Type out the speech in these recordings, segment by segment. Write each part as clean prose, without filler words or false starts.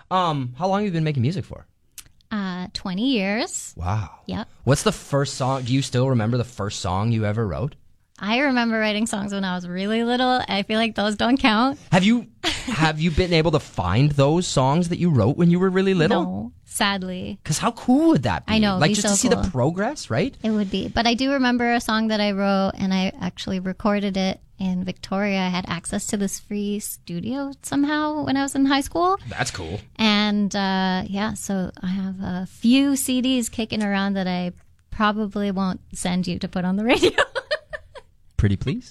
How long have you been making music for? 20 years. Wow. Yep. What's the first song? Do you still remember the first song you ever wrote? I remember writing songs when I was really little. I feel like those don't count. Have you been able to find those songs that you wrote when you were really little? No, sadly. Because how cool would that be? I know, it'd like be just so to see cool. the progress, right? It would be. But I do remember a song that I wrote, and I actually recorded it in Victoria. I had access to this free studio somehow when I was in high school. That's cool. And so I have a few CDs kicking around that I probably won't send you to put on the radio. Pretty please?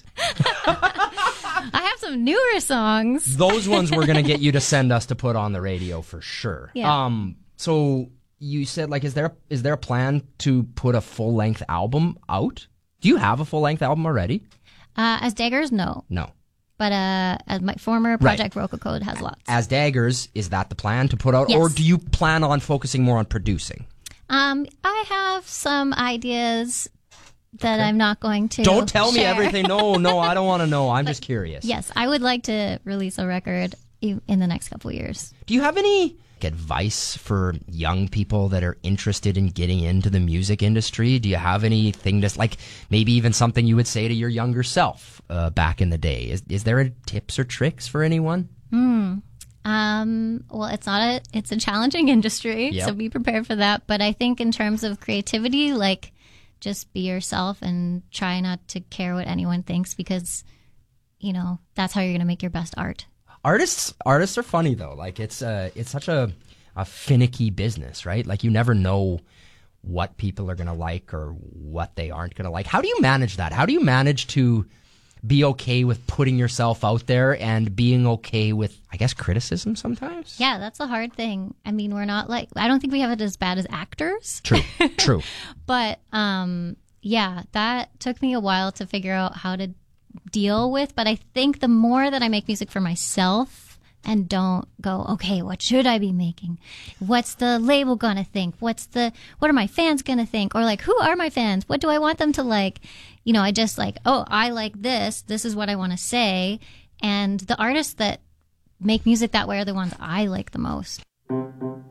I have some newer songs. Those ones we're going to get you to send us to put on the radio for sure. Yeah. So you said, like, is there a plan to put a full-length album out? Do you have a full-length album already? As Daggers, no. No. But as my former project, Roca Code, has lots. As Daggers, is that the plan to put out? Yes. Or do you plan on focusing more on producing? I have some ideas that I'm not going to Don't tell me share. everything. No, I don't want to know. I'm just curious. Yes, I would like to release a record in the next couple of years. Do you have any advice for young people that are interested in getting into the music industry? Do you have anything that's like maybe even something you would say to your younger self back in the day? Is there tips or tricks for anyone? Well, it's a challenging industry, Yep. so be prepared for that. But I think in terms of creativity, like, just be yourself and try not to care what anyone thinks, because, that's how you're going to make your best art. Artists are funny though. Like it's such a finicky business, right? Like you never know what people are going to like or what they aren't going to like. How do you manage that? How do you manage to be okay with putting yourself out there and being okay with, I guess, criticism sometimes? Yeah, that's a hard thing. I mean, we're not like, I don't think we have it as bad as actors. True. But that took me a while to figure out how to deal with. But I think the more that I make music for myself and don't go, okay, what should I be making? What's the label gonna think? What are my fans gonna think? Or like, who are my fans? What do I want them to like? I just like, oh, I like this. This is what I want to say. And the artists that make music that way are the ones I like the most.